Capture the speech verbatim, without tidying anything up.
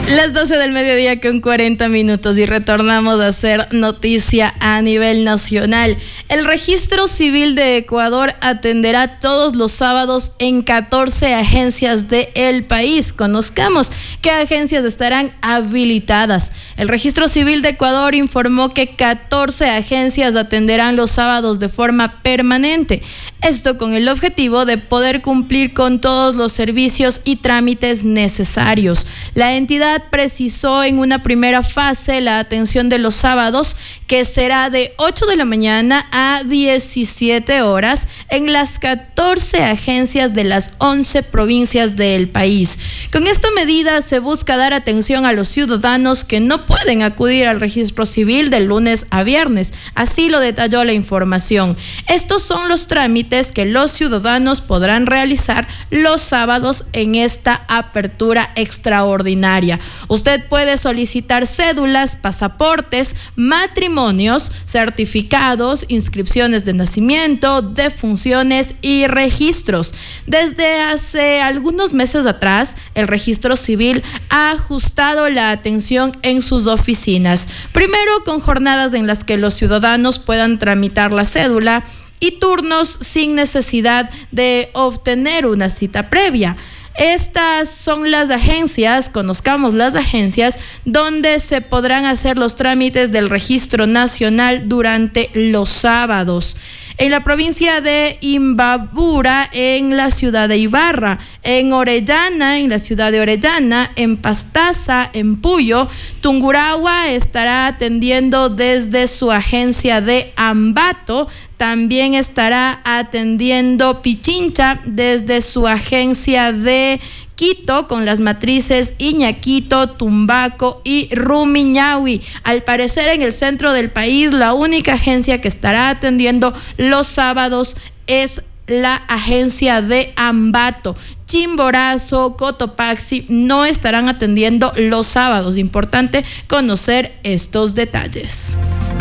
Las doce del mediodía con cuarenta minutos y retornamos a hacer noticia a nivel nacional. El Registro Civil de Ecuador atenderá todos los sábados en catorce agencias del país. Conozcamos qué agencias estarán habilitadas. El Registro Civil de Ecuador informó que catorce agencias atenderán los sábados de forma permanente. Esto con el objetivo de poder cumplir con todos los servicios y trámites necesarios. La entidad precisó en una primera fase la atención de los sábados, que será de ocho de la mañana a diecisiete horas en las catorce agencias de las once provincias del país. Con esta medida se busca dar atención a los ciudadanos que no pueden acudir al registro civil de lunes a viernes. Así lo detalló la información. Estos son los trámites que los ciudadanos podrán realizar los sábados en esta apertura extraordinaria. Usted puede solicitar cédulas, pasaportes, matrimonios, certificados, inscripciones de nacimiento, defunciones y registros. Desde hace algunos meses atrás, el Registro Civil ha ajustado la atención en sus oficinas. Primero, con jornadas en las que los ciudadanos puedan tramitar la cédula y turnos sin necesidad de obtener una cita previa. Estas son las agencias, conozcamos las agencias, donde se podrán hacer los trámites del registro nacional durante los sábados. En la provincia de Imbabura, en la ciudad de Ibarra, en Orellana, en la ciudad de Orellana, en Pastaza, en Puyo, Tungurahua estará atendiendo desde su agencia de Ambato. También estará atendiendo Pichincha desde su agencia de Quito, con las matrices Iñaquito, Tumbaco y Rumiñahui. Al parecer, en el centro del país, la única agencia que estará atendiendo los sábados es la agencia de Ambato. Chimborazo, Cotopaxi no estarán atendiendo los sábados. Importante conocer estos detalles.